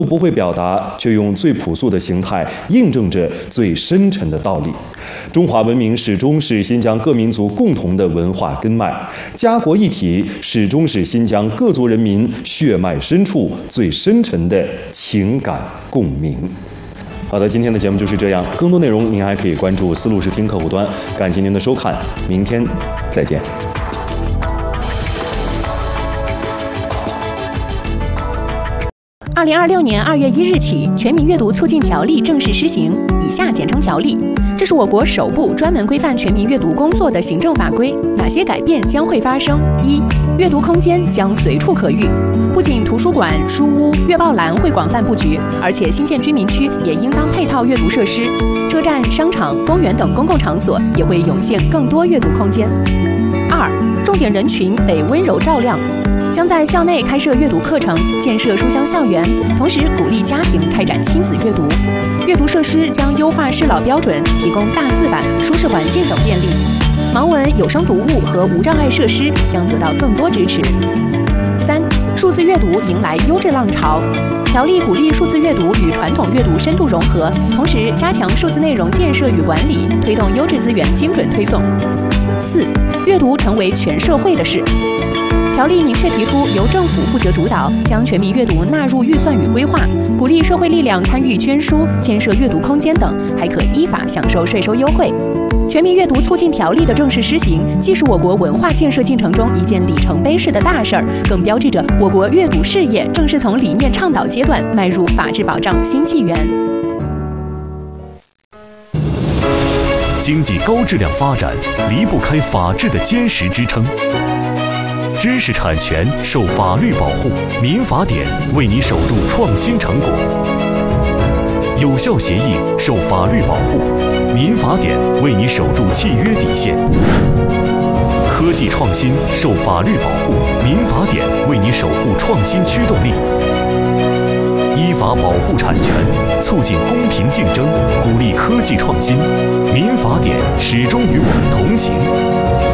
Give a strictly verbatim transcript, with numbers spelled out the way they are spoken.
不会表达，却用最朴素的形态印证着最深沉的道理。中华文明始终是新疆各民族共同的文化根脉，家国一体始终是新疆各族人民血脉深处最深沉的情感共鸣。好的，今天的节目就是这样，更多内容您还可以关注思路视听客户端。感谢您的收看，明天再见。 二零二六年二月一日起，《全民阅读促进条例》正式施行，以下简称条例。这是我国首部专门规范全民阅读工作的行政法规。哪些改变将会发生？一、阅读空间将随处可遇，不仅图书馆、书屋、阅报栏会广泛布局，而且新建居民区也应当配套阅读设施，车站、商场、公园等公共场所也会涌现更多阅读空间。二、重点人群得温柔照亮。将在校内开设阅读课程，建设书香校园，同时鼓励家庭开展亲子阅读。阅读设施将优化适老标准，提供大字版、舒适环境等便利。盲文、有声读物和无障碍设施将得到更多支持。三、数字阅读迎来优质浪潮。条例鼓励数字阅读与传统阅读深度融合，同时加强数字内容建设与管理，推动优质资源精准推送。四、阅读成为全社会的事。条例明确提出，由政府负责主导，将全民阅读纳入预算与规划，鼓励社会力量参与捐书、建设阅读空间等，还可依法享受税收优惠。全民阅读促进条例的正式施行，既是我国文化建设进程中一件里程碑式的大事儿，更标志着我国阅读事业正式从理念倡导阶段迈入法治保障新纪元。 经济高质量发展离不开法治的坚实支撑。知识产权受法律保护，民法典为你守住创新成果；有效协议受法律保护，民法典为你守住契约底线；科技创新受法律保护，民法典为你守护创新驱动力。依法保护产权，促进公平竞争，鼓励科技创新，民法典始终与我们同行。